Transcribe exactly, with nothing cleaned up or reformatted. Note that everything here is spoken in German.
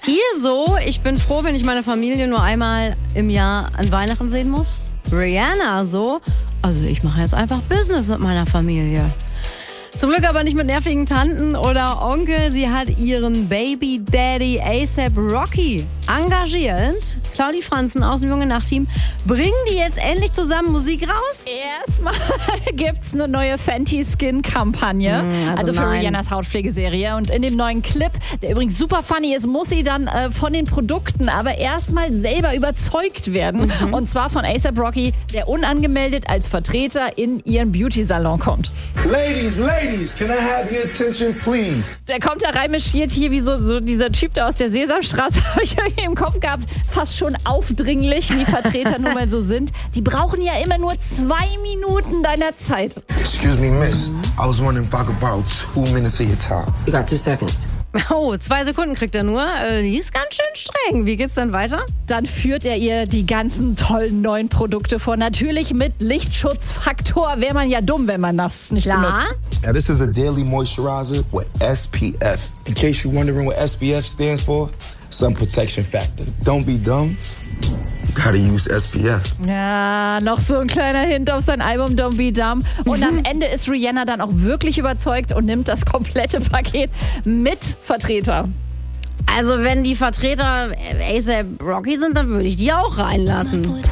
Ihr so, ich bin froh, wenn ich meine Familie nur einmal im Jahr an Weihnachten sehen muss. Rihanna so, also ich mache jetzt einfach Business mit meiner Familie. Zum Glück aber nicht mit nervigen Tanten oder Onkel. Sie hat ihren Baby Daddy A$AP Rocky engagiert. Claudi Franzen aus dem Junge Nacht-Team. Bringen die jetzt endlich zusammen Musik raus? Erstmal gibt's eine neue Fenty Skin-Kampagne. Mm, also also für nein. Rihannas Hautpflegeserie. Und in dem neuen Clip, der übrigens super funny ist, muss sie dann äh, von den Produkten aber erstmal selber überzeugt werden. Mhm. Und zwar von A$AP Rocky, der unangemeldet als Vertreter in ihren Beauty-Salon kommt. Ladies, ladies, can I have your attention, please? Der kommt da reinmarschiert hier wie so, so dieser Typ da aus der Sesamstraße, habe ich irgendwie im Kopf gehabt. Fast schon aufdringlich, wie Vertreter nun mal so sind. Die brauchen ja immer nur zwei Minuten deiner Zeit. Excuse me, miss. I was wondering if I could borrow two minutes of your time. You got two seconds. Oh, zwei Sekunden kriegt er nur. Äh, die ist ganz schön streng. Wie geht's dann weiter? Dann führt er ihr die ganzen tollen neuen Produkte vor. Natürlich mit Lichtschutzfaktor. Wäre man ja dumm, wenn man das nicht Klar. benutzt. Now, this is a daily moisturizer with S P F. In case you're wondering what S P F stands for, Sun Protection Factor. Don't be dumb. You gotta use S P F. Ja, noch so ein kleiner Hint auf sein Album Don't Be Dumb. Und am Ende ist Rihanna dann auch wirklich überzeugt und nimmt das komplette Paket mit Vertreter. Also wenn die Vertreter A$AP Rocky sind, dann würde ich die auch reinlassen.